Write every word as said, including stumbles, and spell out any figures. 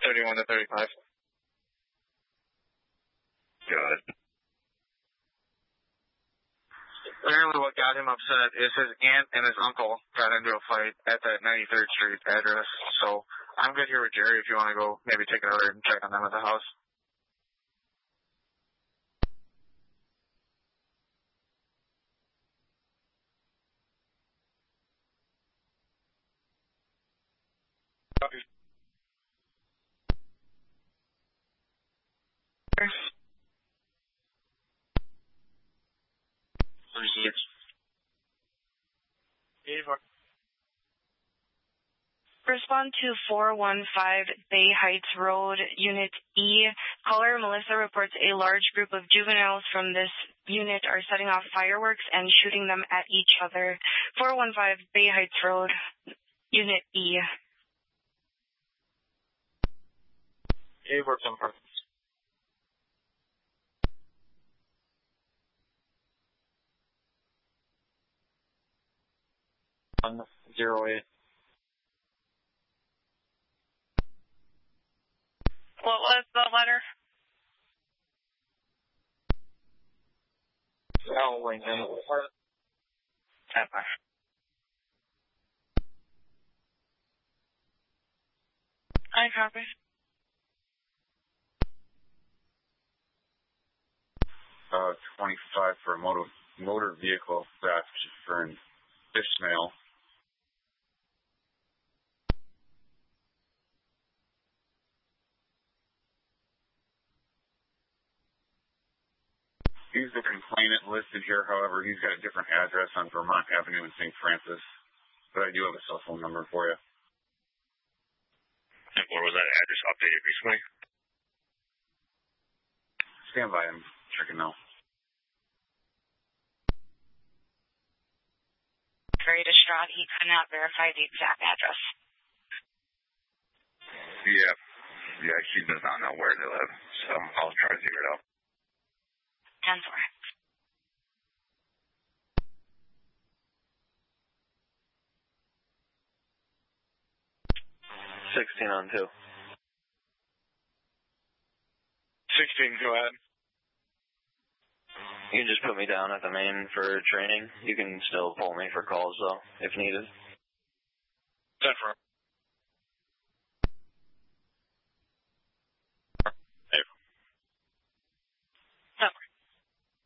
thirty-one to thirty-five. Got it. Apparently what got him upset is his aunt and his uncle got into a fight at that ninety-third Street address. So I'm good here with Jerry if you want to go maybe take it over and check on them at the house. Copy. Respond to four one five Bay Heights Road, Unit E. Caller Melissa reports a large group of juveniles from this unit are setting off fireworks and shooting them at each other. four one five Bay Heights Road, Unit E. A works on purpose. One zero eight. What was the letter? L Lincoln. I copy. Uh, twenty-five for a motor, motor vehicle theft for an Ishmael. He's the complainant listed here, however, he's got a different address on Vermont Avenue in Saint Francis. But I do have a cell phone number for you. Where was that address updated recently? Stand by, I'm checking now. Very distraught, he could not verify the exact address. Yeah. Yeah, she does not know where they live, so I'll try to figure it out. ten four. sixteen on two. sixteen, go ahead. You can just put me down at the main for training. You can still pull me for calls, though, if needed. ten four.